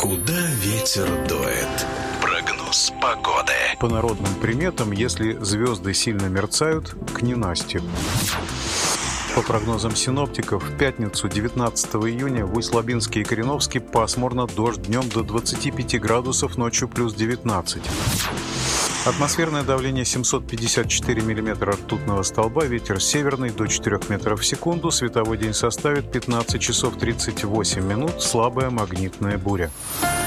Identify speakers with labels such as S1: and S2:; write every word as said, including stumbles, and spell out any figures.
S1: Куда ветер дует? Прогноз погоды.
S2: По народным приметам, если звезды сильно мерцают, к ненастью. По прогнозам синоптиков, в пятницу, девятнадцатого июня, в Усть-Лабинске и Кореновске пасмурно, дождь днем до двадцати пяти градусов, ночью плюс девятнадцать. Атмосферное давление семьсот пятьдесят четыре миллиметра ртутного столба, ветер северный до четырёх метров в секунду, световой день составит пятнадцать часов тридцать восемь минут, слабая магнитная буря.